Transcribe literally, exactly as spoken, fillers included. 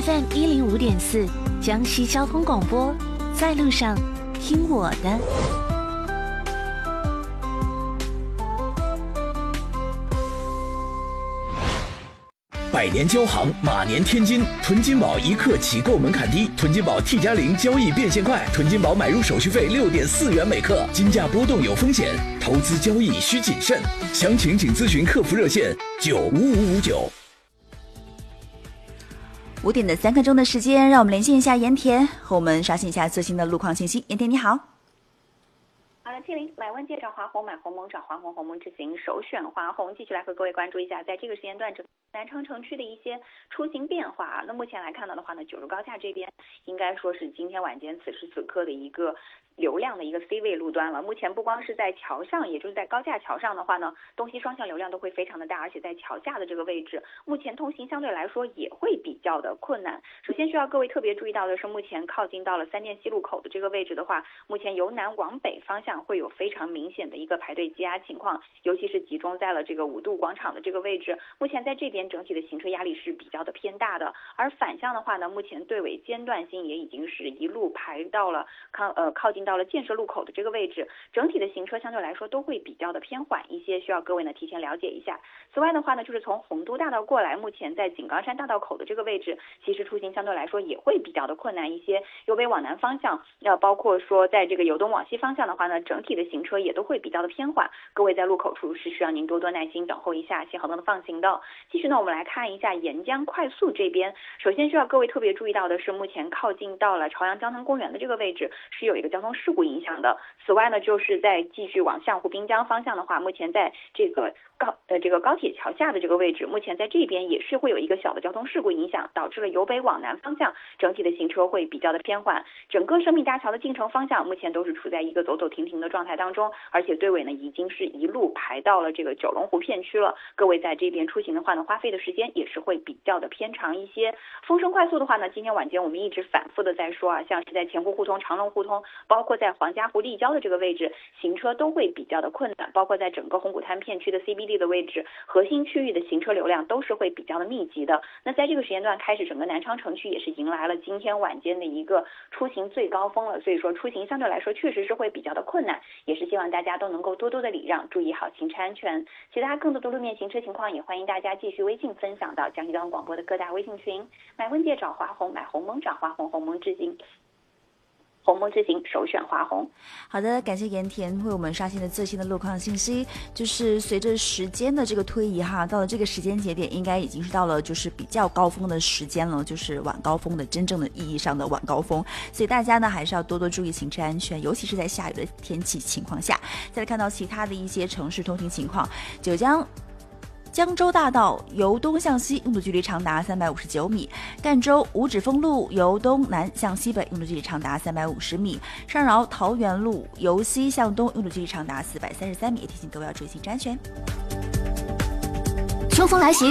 F M 一零五点四，江西交通广播，在路上听我的。 百年交行，马年天金，囤金宝一克起购门槛低，囤金宝 T 加零交易变现快，囤金宝买入手续费六点四元每克，金价波动有风险，投资交易需谨慎，详情请咨询客服热线九五五五九。 五点的三刻钟的时间，让我们连线一下盐田，和我们刷新一下最新的路况信息。盐田你好。 好的，七零买问界找华虹，买鸿蒙找华虹，鸿蒙之行首选华虹。继续来和各位关注一下，在这个时间段整南昌城区的一些出行变化。那目前来看到的话呢，九如高架这边应该说是今天晚间此时此刻的一个流量的一个 C 位路段了。目前不光是在桥上，也就是在高架桥上的话呢，东西双向流量都会非常的大，而且在桥下的这个位置，目前通行相对来说也会比较的困难。首先需要各位特别注意到的是，目前靠近到了三店西路口的这个位置的话，目前由南往北方向会有非常明显的一个排队积压情况，尤其是集中在了这个五渡广场的这个位置。目前在这边整体的行车压力是比较的偏大的，而反向的话呢，目前队尾间断性也已经是一路排到了靠呃靠近到了建设路口的这个位置，整体的行车相对来说都会比较的偏缓一些，需要各位呢提前了解一下。此外的话呢，就是从洪都大道过来，目前在井冈山大道口的这个位置，其实出行相对来说也会比较的困难一些。由北往南方向，要包括说在这个由东往西方向的话呢，整体的行车也都会比较的偏缓。各位在路口处是需要您多多耐心等候一下，信号灯的放行的。继续呢，我们来看一下沿江快速这边，首先需要各位特别注意到的是，目前靠近到了朝阳江滩公园的这个位置是有一个交通事故影响的。此外呢，就是在继续往象湖滨江方向的话，目前在这个高呃这个高铁桥下的这个位置，目前在这边也是会有一个小的交通事故影响，导致了由北往南方向整体的行车会比较的偏缓。整个生命大桥的进城方向目前都是处在一个走走停停的状态当中，而且队尾呢已经是一路排到了这个九龙湖片区了。各位在这边出行的话呢，花费的时间也是会比较的偏长一些。丰盛快速的话呢，今天晚间我们一直反复的在说啊，像是在前湖互通、长隆互通，包括在黄家湖立交的这个位置，行车都会比较的困难，包括在整个红谷滩片区的 C B D 的位置，核心区域的行车流量都是会比较的密集的。那在这个时间段开始，整个南昌城区也是迎来了今天晚间的一个出行最高峰了，所以说出行相对来说确实是会比较的困难，也是希望大家都能够多多的礼让，注意好行车安全。其他更多的路面行车情况，也欢迎大家继续微信分享到江西交通广播的各大微信群，买问界找华虹，买鸿蒙找华虹，鸿蒙至今鸿蒙之行首选华虹。 好的，感谢盐田为我们刷新的最新的路况信息。就是随着时间的这个推移哈，到了这个时间节点，应该已经是到了就是比较高峰的时间了，就是晚高峰的真正的意义上的晚高峰。所以大家呢还是要多多注意行车安全，尤其是在下雨的天气情况下。再来看到其他的一些城市通行情况，九江江州大道由东向西拥堵距离长达三百五十九米，赣州五指峰路由东南向西北拥堵距离长达三百五十米，上饶桃源路由西向东拥堵距离长达四百三十三米，也提醒各位要注意行车安全。 秋风来袭，